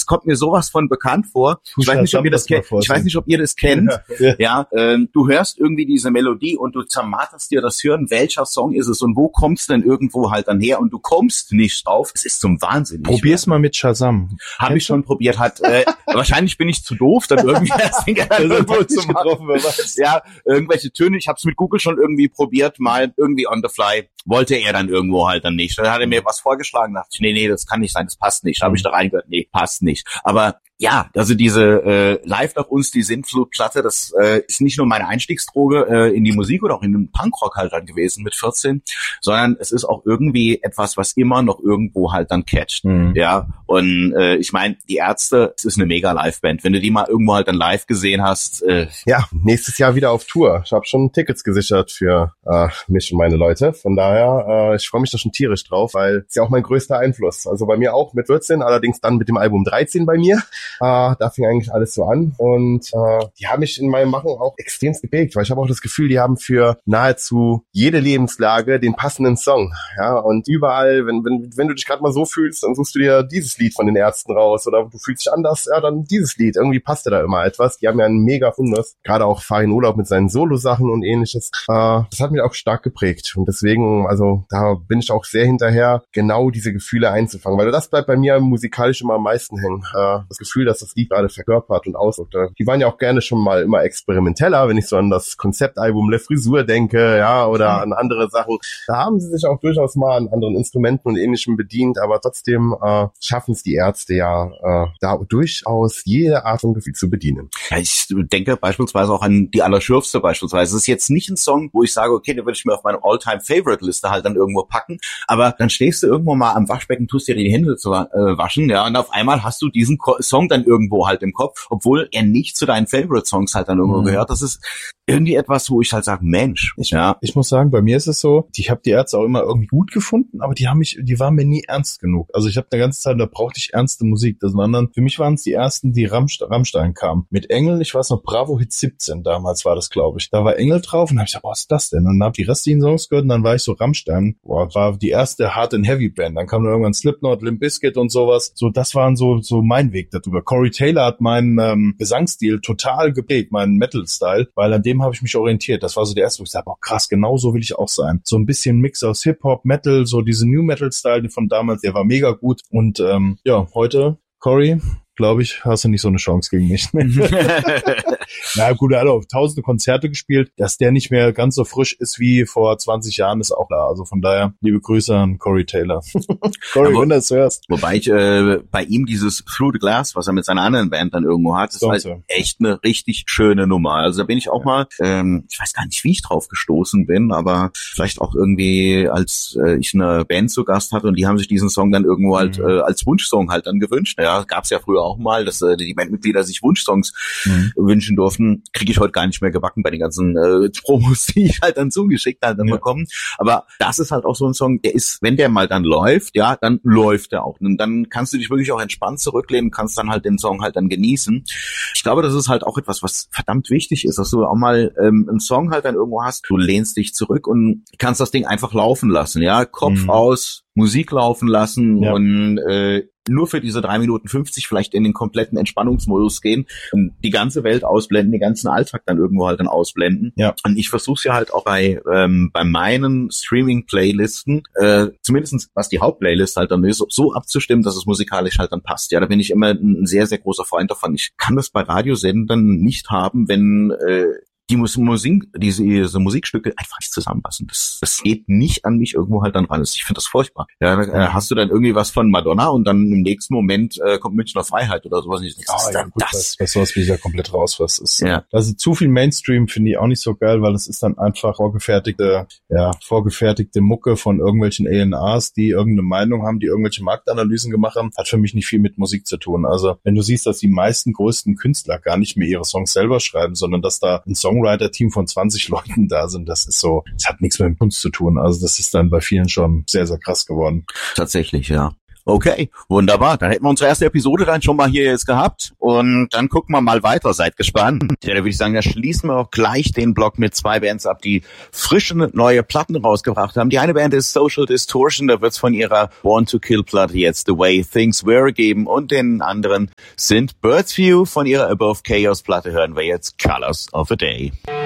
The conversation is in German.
das kommt mir sowas von bekannt vor. Ich weiß nicht, ob ihr das kennt. Ich weiß nicht, ob ihr das kennt. Ja, du hörst irgendwie diese Melodie und du zermarterst dir das Hirn. Welcher Song ist es und wo kommst du denn irgendwo halt dann her? Und du kommst nicht drauf. Es ist zum Wahnsinn. Probier's mal mit Shazam. Habe ich schon probiert. Wahrscheinlich bin ich zu doof, dann irgendwie das Ding irgendwo zu machen. Ja, irgendwelche Töne. Ich habe es mit Google schon irgendwie probiert, mal irgendwie on the fly. Wollte er dann irgendwo halt dann nicht. Dann hat er mir was vorgeschlagen, dachte ich, nee, das kann nicht sein, das passt nicht. Da habe ich da reingehört, nee, passt nicht. Aber ja, also diese Live nach uns, die Sintflut-Platte, das ist nicht nur meine Einstiegsdroge in die Musik oder auch in den Punkrock halt dann gewesen mit 14, sondern es ist auch irgendwie etwas, was immer noch irgendwo halt dann catcht. Ja, und ich meine, die Ärzte, es ist eine mega Live-Band. Wenn du die mal irgendwo halt dann live gesehen hast. Ja, nächstes Jahr wieder auf Tour. Ich habe schon Tickets gesichert für mich und meine Leute. Von daher, ich freue mich da schon tierisch drauf, weil es ja auch mein größter Einfluss. Also bei mir auch mit 14, allerdings dann mit dem Album 13 bei mir. Da fing eigentlich alles so an und die haben mich in meinem Machen auch extrem geprägt, weil ich habe auch das Gefühl, die haben für nahezu jede Lebenslage den passenden Song, ja, und überall, wenn du dich gerade mal so fühlst, dann suchst du dir dieses Lied von den Ärzten raus oder du fühlst dich anders, ja, dann dieses Lied, irgendwie passt dir da immer etwas. Die haben ja einen mega Fundus, gerade auch Fahr in Urlaub mit seinen Solo-Sachen und ähnliches, das hat mich auch stark geprägt und deswegen, also da bin ich auch sehr hinterher, genau diese Gefühle einzufangen, weil das bleibt bei mir musikalisch immer am meisten hängen, das Gefühl, dass das Lied gerade verkörpert und ausdrückt. Die waren ja auch gerne schon mal immer experimenteller, wenn ich so an das Konzeptalbum Le Frisur denke, ja, oder an andere Sachen. Da haben sie sich auch durchaus mal an anderen Instrumenten und Ähnlichem bedient, aber trotzdem schaffen es die Ärzte ja, da durchaus jede Art von Gefühl zu bedienen. Ja, ich denke beispielsweise auch an die Allerschürfste beispielsweise. Es ist jetzt nicht ein Song, wo ich sage, okay, den würde ich mir auf meine All-Time-Favorite-Liste halt dann irgendwo packen, aber dann stehst du irgendwo mal am Waschbecken, tust dir die Hände zu waschen, ja, und auf einmal hast du diesen Song dann irgendwo halt im Kopf, obwohl er nicht zu deinen Favorite-Songs halt dann irgendwo gehört. Das ist irgendwie etwas, wo ich halt sage, Mensch. Ich muss sagen, bei mir ist es so, ich habe die Ärzte auch immer irgendwie gut gefunden, aber die waren mir nie ernst genug. Also ich habe eine ganze Zeit, da brauchte ich ernste Musik. Für mich waren es die ersten, die Rammstein kamen. Mit Engel, ich weiß noch, Bravo Hit 17 damals war das, glaube ich. Da war Engel drauf und habe ich gesagt, was ist das denn? Und dann habe ich die restlichen Songs gehört und dann war ich so Rammstein. War die erste Hard and Heavy Band. Dann kam dann irgendwann Slipknot, Limp Bizkit und sowas. So, das waren so mein Weg darüber. Corey Taylor hat meinen Gesangsstil total geprägt, meinen Metal-Style, weil an dem habe ich mich orientiert. Das war so der erste, wo ich sage, krass, genau so will ich auch sein. So ein bisschen Mix aus Hip-Hop, Metal, so diese New Metal-Style von damals, der war mega gut. Und heute, Corey, glaube ich, hast du nicht so eine Chance gegen mich. Na gut, er hat auch tausende Konzerte gespielt. Dass der nicht mehr ganz so frisch ist wie vor 20 Jahren, ist auch klar. Also von daher, liebe Grüße an Corey Taylor. Corey, wenn du das hörst. Wobei ich bei ihm dieses Through the Glass, was er mit seiner anderen Band dann irgendwo hat, ist halt echt eine richtig schöne Nummer. Also da bin ich auch mal, ich weiß gar nicht, wie ich drauf gestoßen bin, aber vielleicht auch irgendwie, als ich eine Band zu Gast hatte und die haben sich diesen Song dann irgendwo halt als Wunschsong halt dann gewünscht. Ja, gab's ja früher auch mal, dass die Bandmitglieder sich Wunschsongs wünschen durften. Kriege ich heute gar nicht mehr gebacken bei den ganzen Promos, die ich halt dann zugeschickt halt dann bekommen. Aber das ist halt auch so ein Song, der ist, wenn der mal dann läuft, ja, dann läuft der auch. Und dann kannst du dich wirklich auch entspannt zurücklehnen, kannst dann halt den Song halt dann genießen. Ich glaube, das ist halt auch etwas, was verdammt wichtig ist, dass du auch mal einen Song halt dann irgendwo hast, du lehnst dich zurück und kannst das Ding einfach laufen lassen, ja, Kopf aus, Musik laufen lassen und nur für diese 3 Minuten 50 vielleicht in den kompletten Entspannungsmodus gehen und die ganze Welt ausblenden, den ganzen Alltag dann irgendwo halt dann ausblenden. Ja. Und ich versuche es ja halt auch bei meinen Streaming-Playlisten, zumindest was die Hauptplaylist halt dann ist, so abzustimmen, dass es musikalisch halt dann passt. Ja, da bin ich immer ein sehr, sehr großer Freund davon. Ich kann das bei Radiosendern nicht haben, wenn die diese Musikstücke einfach nicht zusammenpassen. Das geht nicht an mich irgendwo halt dann ran. Ich finde das furchtbar. Ja, da hast du dann irgendwie was von Madonna und dann im nächsten Moment kommt Münchner Freiheit oder sowas. Was ist dann das? Das sowas bin ich ja komplett raus. Was ist? Ja. Also zu viel Mainstream finde ich auch nicht so geil, weil es ist dann einfach vorgefertigte Mucke von irgendwelchen A&Rs, die irgendeine Meinung haben, die irgendwelche Marktanalysen gemacht haben. Hat für mich nicht viel mit Musik zu tun. Also wenn du siehst, dass die meisten größten Künstler gar nicht mehr ihre Songs selber schreiben, sondern dass da ein Songwriter-Team von 20 Leuten da sind, das ist so, das hat nichts mit Kunst zu tun. Also das ist dann bei vielen schon sehr, sehr krass geworden. Tatsächlich, ja. Okay, wunderbar. Dann hätten wir unsere erste Episode dann schon mal hier jetzt gehabt und dann gucken wir mal weiter. Seid gespannt. Ja, da würde ich sagen, da schließen wir auch gleich den Blog mit 2 Bands ab, die frische neue Platten rausgebracht haben. Die eine Band ist Social Distortion, da wird's von ihrer Born to Kill Platte jetzt The Way Things Were geben und den anderen sind Birdsview von ihrer Above Chaos Platte hören wir jetzt Colors of a Day.